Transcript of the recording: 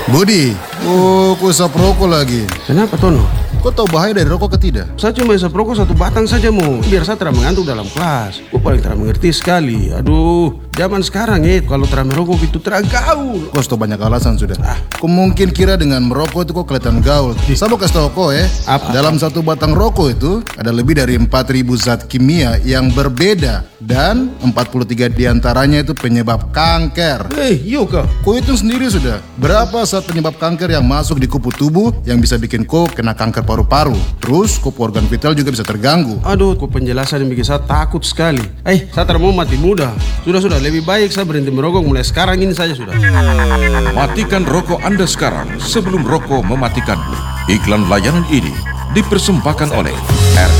Budi, kau isap rokok lagi. Kenapa Tono? Kau tahu bahaya dari rokok ke tidak? Saya cuma isap rokok 1 batang saja mau, biar saya tidak mengantuk dalam kelas. Kau paling tidak mengerti sekali. Aduh, zaman sekarang kalau tidak merokok itu tidak gaul. Kau sudah banyak alasan sudah. Kau mungkin kira dengan merokok itu kau kelihatan gaul. Saya mau kasih tahu kau Apa? dalam 1 batang rokok itu ada lebih dari 4.000 zat kimia yang berbeda. Dan 43 diantaranya itu penyebab kanker. Iya kah? Kau hitung sendiri sudah, berapa zat penyebab kanker yang masuk di kupu tubuh yang bisa bikin kau kena kanker paru-paru. Terus kupu organ vital juga bisa terganggu. Aduh, kok penjelasan yang bikin saya takut sekali. Saya tidak mau mati muda. Sudah, lebih baik saya berhenti merokok mulai sekarang ini saja sudah. Matikan rokok Anda sekarang sebelum rokok mematikanmu. Iklan layanan ini dipersembahkan oleh